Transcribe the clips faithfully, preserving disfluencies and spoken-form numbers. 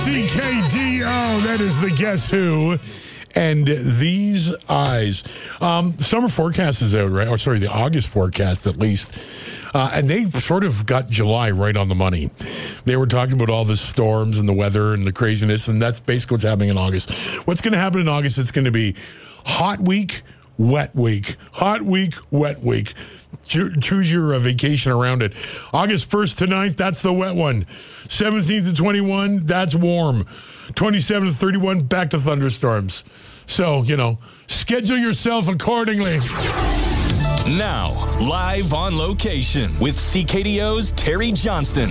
C K D O, that is the Guess Who. And These Eyes. Um, summer forecast is out, right? Or sorry, the August forecast at least. Uh, and they sort of got July right on the money. They were talking about all the storms and the weather and the craziness, and that's basically what's happening in August. What's going to happen in August? It's going to be hot week, wet week. Hot week, wet week. Cho- choose your uh, vacation around it. August first to ninth, that's the wet one. seventeenth to twenty-first, that's warm. twenty-seventh to thirty-first, back to thunderstorms. So, you know, schedule yourself accordingly. Now, live on location with C K D O's Terry Johnston.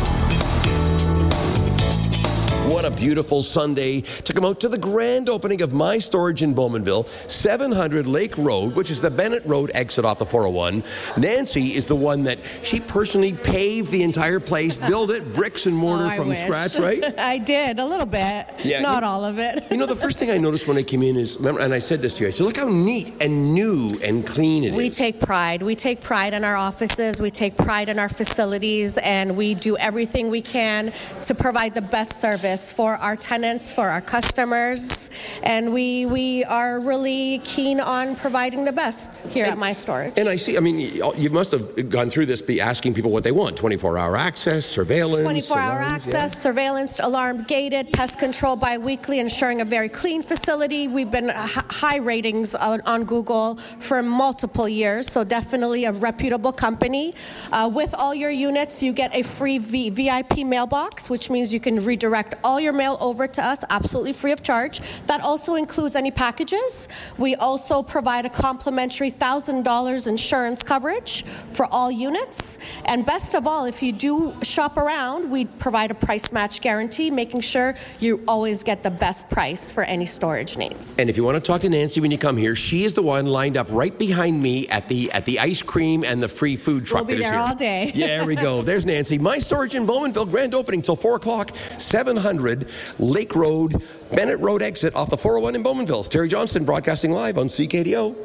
What a beautiful Sunday to come out to the grand opening of My Storage in Bowmanville, seven hundred Lake Road, which is the Bennett Road exit off the four oh one. Nancy is the one that she personally paved the entire place, built it bricks and mortar oh, from wish. scratch, right? I did, a little bit. Yeah, Not you, all of it. You know, the first thing I noticed when I came in is, remember, and I said this to you, I said, look how neat and new and clean it we is. We take pride. We take pride in our offices. We take pride in our facilities, and we do everything we can to provide the best service for our tenants, for our customers, and we we are really keen on providing the best here and, at My Storage. And I see, I mean, you must have gone through this, be asking people what they want, twenty-four hour access, surveillance. twenty-four hour alarms, access, yeah. surveillance, alarm gated, pest control bi-weekly, ensuring a very clean facility. We've been high ratings on, on Google for multiple years, so definitely a reputable company. Uh, with all your units, you get a free v- VIP mailbox, which means you can redirect all your mail over to us absolutely free of charge. That also includes any packages. We also provide a complimentary one thousand dollars insurance coverage for all units. And best of all, if you do shop around, we provide a price match guarantee, making sure you always get the best price for any storage needs. And if you want to talk to Nancy when you come here, she is the one lined up right behind me at the at the ice cream and the free food truck. We'll be there here. all day. Yeah, there we go. There's Nancy. My Storage in Bowmanville, grand opening till four o'clock, seven hundred Lake Road, Bennett Road exit off the four oh one in Bowmanville. It's Terry Johnston broadcasting live on C K D O.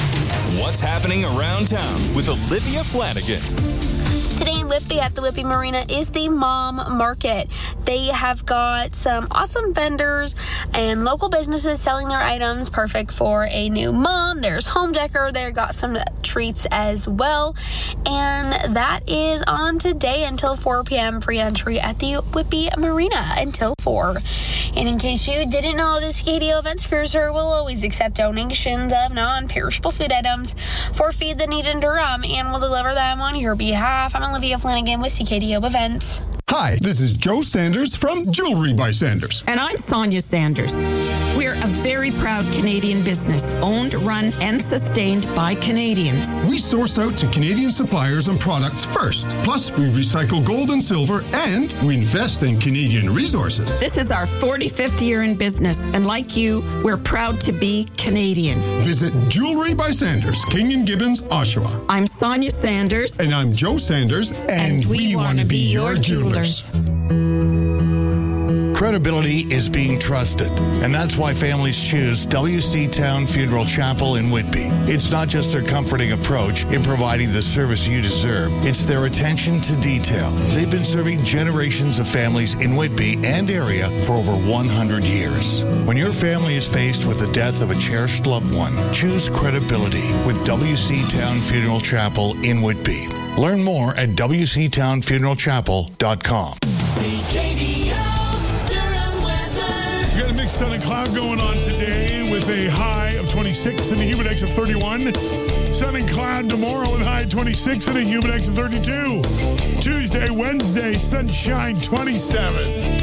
What's happening around town with Olivia Flanagan? Today in Whitby at the Whitby Marina is the Mom Market. They have got some awesome vendors and local businesses selling their items, perfect for a new mom. There's home decor. They've got some treats as well. And that is on today until four p.m. Free entry at the Whitby Marina until four. And in case you didn't know, the C K D O Events Cruiser will always accept donations of non-perishable food items for Feed the Need in Durham and will deliver them on your behalf. I'm Olivia Flanagan with C K D O Events. Hi, this is Joe Sanders from Jewelry by Sanders. And I'm Sonia Sanders. We're a very proud Canadian business, owned, run, and sustained by Canadians. We source out to Canadian suppliers and products first. Plus, we recycle gold and silver, and we invest in Canadian resources. This is our forty-fifth year in business, and like you, we're proud to be Canadian. Visit Jewelry by Sanders, King and Gibbons, Oshawa. I'm Sonia Sanders. And I'm Joe Sanders, and, and we, we want to be your jewelers. Credibility is being trusted, and that's why families choose W C Town Funeral Chapel in Whitby. It's not just their comforting approach in providing the service you deserve, it's their attention to detail. They've been serving generations of families in Whitby and area for over one hundred years. When your family is faced with the death of a cherished loved one, choose credibility with W C Town Funeral Chapel in Whitby. Learn more at w c town funeral chapel dot com. We got a mixed sun and cloud going on today with a high of twenty-six and a humid index of thirty-one. Sun and cloud tomorrow with a high of twenty-six and a humid index of thirty-two. Tuesday, Wednesday, sunshine twenty-seven.